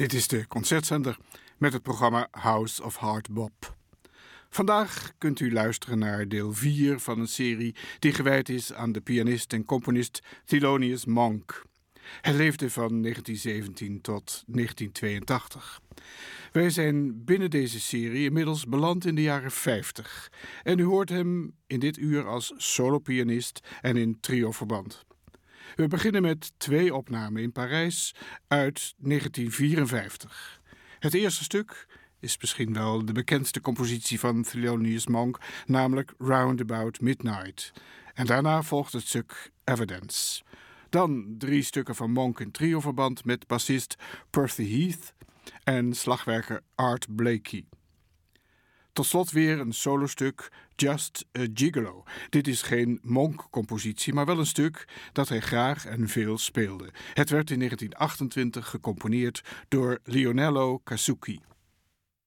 Dit is de Concertzender met het programma House of Hard Bop. Vandaag kunt u luisteren naar deel 4 van een serie die gewijd is aan de pianist en componist Thelonious Monk. Hij leefde van 1917 tot 1982. Wij zijn binnen deze serie inmiddels beland in de jaren 50 en u hoort hem in dit uur als solopianist en in trioverband. We beginnen met 2 opnamen in Parijs uit 1954. Het eerste stuk is misschien wel de bekendste compositie van Thelonious Monk, namelijk Roundabout Midnight. En daarna volgt het stuk Evidence. Dan 3 stukken van Monk in trioverband met bassist Percy Heath en slagwerker Art Blakey. Tot slot weer een solostuk, Just a Gigolo. Dit is geen Monk-compositie, maar wel een stuk dat hij graag en veel speelde. Het werd in 1928 gecomponeerd door Lionello Casucci.